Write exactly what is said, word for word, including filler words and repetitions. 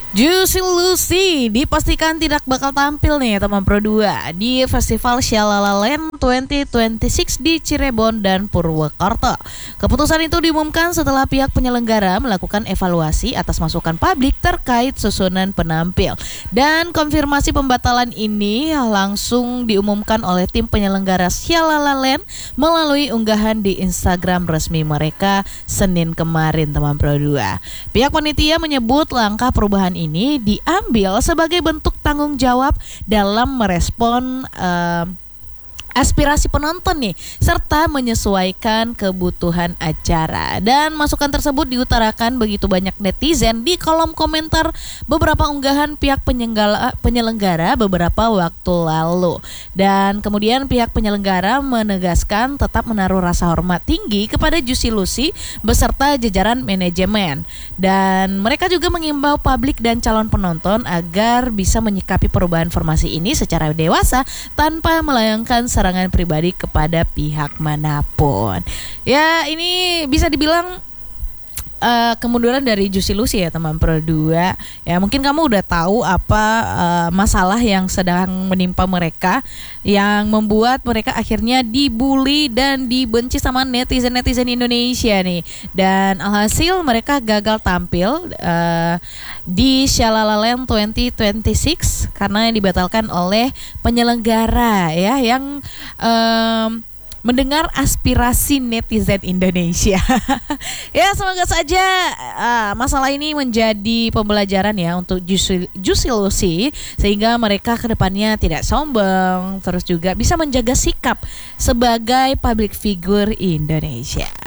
Juicy Lucy dipastikan tidak bakal tampil nih teman Pro dua di Festival Shalalaland dua ribu dua puluh enam di Cirebon dan Purwakarta. Keputusan itu diumumkan setelah pihak penyelenggara melakukan evaluasi atas masukan publik terkait susunan penampil. Dan konfirmasi pembatalan ini langsung diumumkan oleh tim penyelenggara Shalalaland melalui unggahan di Instagram resmi mereka Senin kemarin teman Pro dua. Pihak panitia menyebut langkah perubahan ini diambil sebagai bentuk tanggung jawab dalam merespon uh, aspirasi penonton nih, serta menyesuaikan kebutuhan acara. Dan masukan tersebut diutarakan begitu banyak netizen di kolom komentar beberapa unggahan pihak penyelenggara, penyelenggara beberapa waktu lalu. Dan kemudian pihak penyelenggara menegaskan tetap menaruh rasa hormat tinggi kepada Juicy Lucy beserta jajaran manajemen. Dan mereka juga mengimbau publik dan calon penonton agar bisa menyikapi perubahan formasi ini secara dewasa tanpa melayangkan serangan pribadi kepada pihak manapun. Ya, ini bisa dibilang uh, kemunduran dari Juicy Lucy ya teman Pro dua. Ya, mungkin kamu udah tahu apa uh, masalah yang sedang menimpa mereka yang membuat mereka akhirnya dibully dan dibenci sama netizen-netizen Indonesia nih. Dan alhasil mereka gagal tampil uh, di Shalalaland dua ribu dua puluh enam karena dibatalkan oleh penyelenggara ya yang um, mendengar aspirasi netizen Indonesia. Ya, semoga saja uh, masalah ini menjadi pembelajaran ya untuk Juicy, Juicy Lucy sehingga mereka kedepannya tidak sombong, terus juga bisa menjaga sikap sebagai public figure Indonesia.